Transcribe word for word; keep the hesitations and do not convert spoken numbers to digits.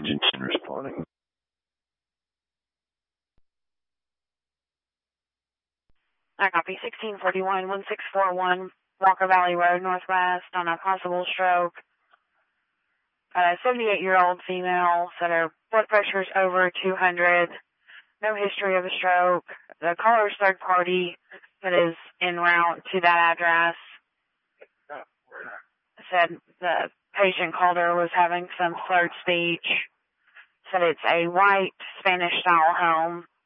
Jensen responding. I copy sixteen forty-one, one six four one, Walker Valley Road, Northwest, on a possible stroke. A seventy-eight-year-old female said her blood pressure is over two hundred. No history of a stroke. The caller's third party that is en route to that address said the patient called her was having some slurred speech. Said it's a white Spanish-style home.